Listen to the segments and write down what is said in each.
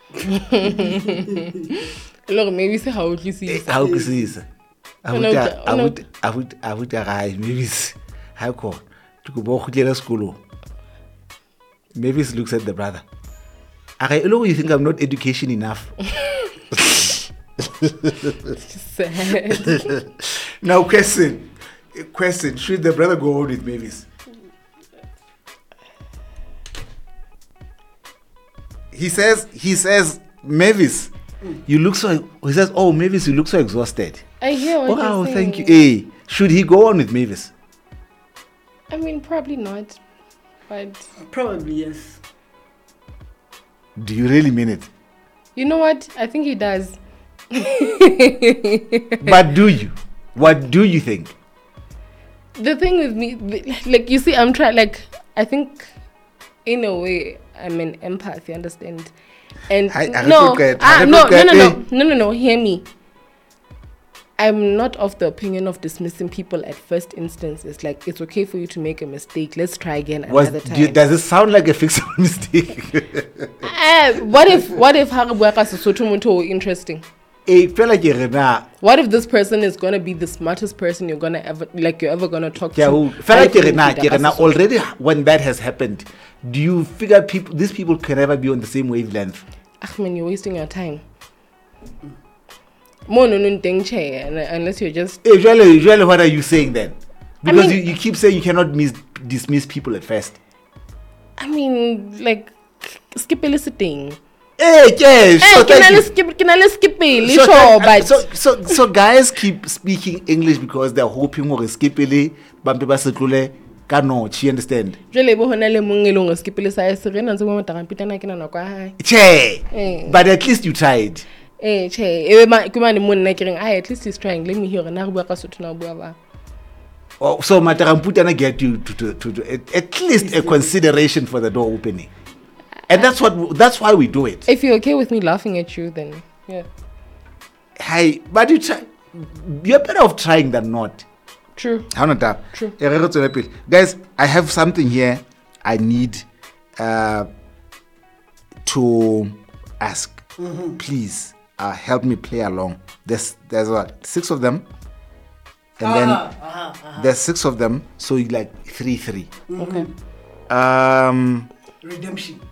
Look, maybe say how would you see? How could this? I would maybe how call to go to school. Mavis looks at the brother. I know you think I'm not education enough. Sad. Now question. Should the brother go on with Mavis? He says, Mavis, you look so. He says, oh, Mavis, you look so exhausted. I hear what Wow, you're saying. thank you. Hey, should he go on with Mavis? I mean, probably not, but Probably yes. Do you really mean it? you know what? I think he does. But do you? What do you think? The thing with me, like you see, I'm trying. Like I think, in a way, I'm an empath. You understand? And no. Hear me. I'm not of the opinion of dismissing people at first instance. It's like, it's okay for you to make a mistake. Let's try again another time. Does it sound like a fixable mistake? What if Haribuaka Sesotho Motho interesting? What if this person is gonna be the smartest person you're ever gonna talk to? Already when that has happened, do you figure these people can never be on the same wavelength? Ahmed, you're wasting your time. Unless you're just Usually what are you saying then? Because you keep saying you cannot dismiss people at first. I mean, like, skip eliciting. So guys keep speaking English because they're hoping or skipily bampe setlole ka no, you understand? But at least you tried. At least he's trying. Let me hear. Oh, so Mataramputana get you to at least a consideration for the door opening. And that's why we do it. If you're okay with me laughing at you, then yeah. Hi, but you're better off trying than not. True. True. Guys, I have something here I need to ask. Mm-hmm. Please help me play along. There's what, 6 of them? And then there's 6 of them, so you like 3-3. Okay. Redemption.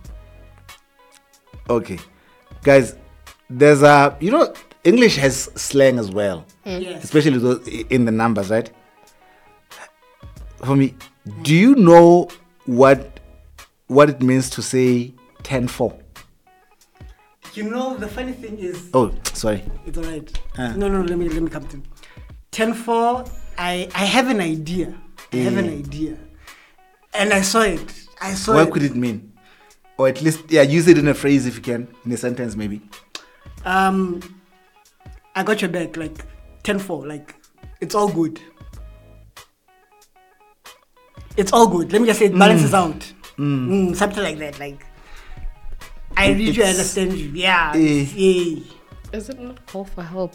Okay, guys, there's English has slang as well, Yes. especially those in the numbers, right? For me, do you know what it means to say 10-4? You know, the funny thing is. Oh, sorry. It's alright. No, let me come to 10-4. I have an idea. And I saw it. What could it mean? Or at least, use it in a phrase if you can, in a sentence maybe. I got your back, like 10-4, like it's all good. It's all good. Let me just say it balances out. Something like that. Like I read you, I understand you. Yeah. Is it not call for help?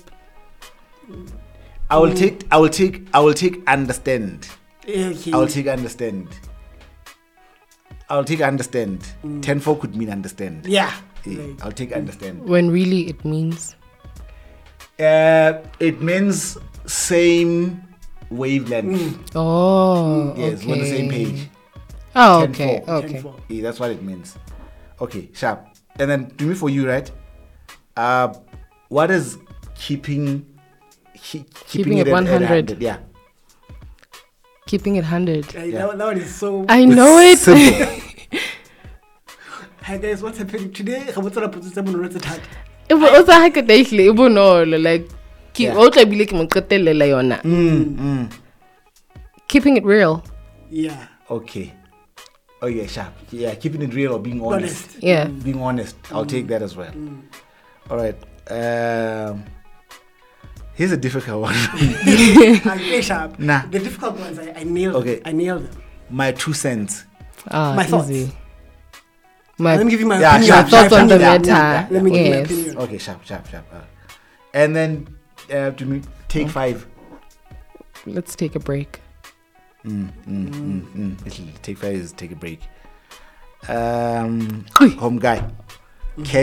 I will take understand. Okay. I will take understand. 10-4 could mean understand. Yeah. I'll take understand. When really it means? It means same wavelength. Oh, Yes, okay. we're on the same page. Oh, 10-4. okay. 10-4. Yeah, that's what it means. Okay, sharp. And then do me for you, right? What is keeping it 100? Yeah. Keeping it 100. That one is so. I know it. Simple. Hi guys, what's happening today? It was also like keeping it real. Yeah. Okay. Oh yeah, sharp. Yeah, keeping it real or being honest. Yeah. Being honest. I'll take that as well. All right. Here's a difficult one. Very sharp. Nah. The difficult ones, I nailed. Okay. I nailed them. My 2 cents. My thoughts. Easy. Let me give you my Yeah, opinion. sharp, thoughts on the sharp, matter. Let me give you my Yes. opinion. Okay, sharp. And then to me, take 5. Let's take a break. Take 5 is take a break. Home guy.